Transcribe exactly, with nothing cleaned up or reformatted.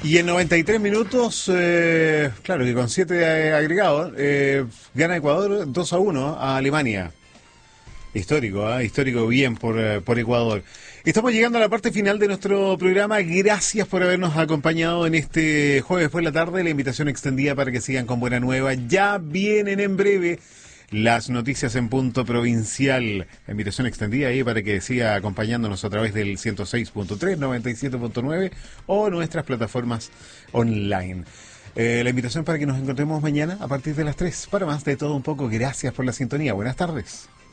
Y en noventa y tres minutos, eh, claro que con siete agregados, eh, gana Ecuador dos a uno a Alemania. Histórico, ¿eh? Histórico bien por, eh, por Ecuador. Estamos llegando a la parte final de nuestro programa. Gracias por habernos acompañado en este jueves por la tarde. La invitación extendida para que sigan con buena nueva. Ya vienen en breve las noticias en punto provincial. La invitación extendida ahí para que siga acompañándonos a través del ciento seis punto tres, noventa y siete punto nueve o nuestras plataformas online. Eh, la invitación para que nos encontremos mañana a partir de las tres. Para más de todo un poco, gracias por la sintonía. Buenas tardes.